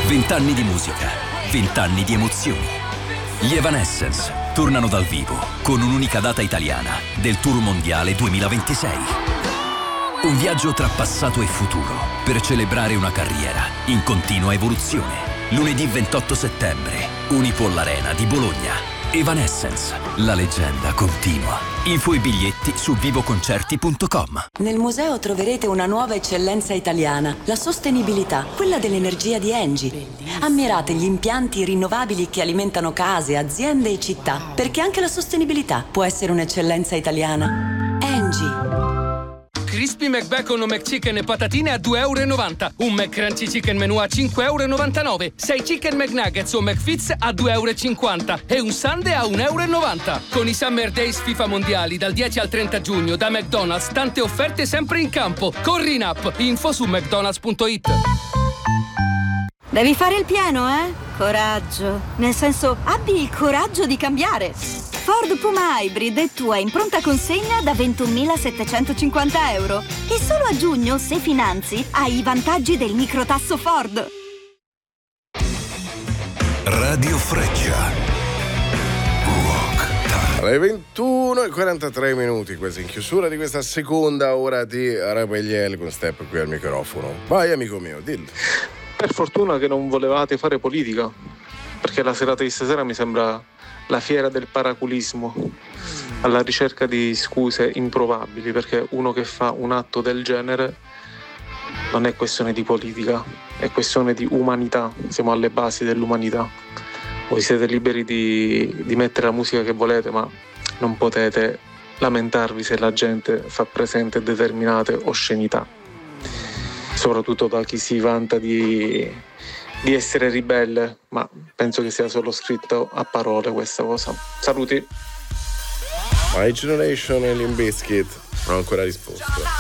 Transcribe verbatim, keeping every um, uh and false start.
Vent'anni di musica, vent'anni di emozioni. Gli Evanescence tornano dal vivo con un'unica data italiana del Tour Mondiale duemilaventisei. Un viaggio tra passato e futuro per celebrare una carriera in continua evoluzione. Lunedì ventotto settembre, Unipol Arena di Bologna. Evanescence, la leggenda continua. Info e biglietti su vivoconcerti punto com. Nel museo troverete una nuova eccellenza italiana, la sostenibilità, quella dell'energia di Engie. Ammirate gli impianti rinnovabili che alimentano case, aziende e città, perché anche la sostenibilità può essere un'eccellenza italiana. Engie. Crispy McBacon o McChicken e patatine a due e novanta euro. Un McCrunchy Chicken Menù a cinque e novantanove euro. sei Chicken McNuggets o McFits a due e cinquanta euro. E un Sundae a un e novanta euro. Con i Summer Days FIFA Mondiali dal dieci al trenta giugno da McDonald's, tante offerte sempre in campo. Corri in app. Info su mcdonalds punto it. Devi fare il pieno, eh? Coraggio. Nel senso, abbi il coraggio di cambiare. Ford Puma Hybrid è tua in pronta consegna da ventunomilasettecentocinquanta euro. E solo a giugno, se finanzi, hai i vantaggi del microtasso Ford. Radio Freccia. Alle ventuno e quarantatré minuti, quasi in chiusura di questa seconda ora di Rapagliel con Step qui al microfono. Vai amico mio, dillo. Per fortuna che non volevate fare politica, perché la serata di stasera mi sembra la fiera del paraculismo, alla ricerca di scuse improbabili, perché uno che fa un atto del genere non è questione di politica, è questione di umanità, siamo alle basi dell'umanità. Voi siete liberi di, di mettere la musica che volete, ma non potete lamentarvi se la gente fa presente determinate oscenità, soprattutto da chi si vanta di, di essere ribelle, ma penso che sia solo scritto a parole questa cosa. Saluti. My Generation e Limp Bizkit non ho ancora risposto.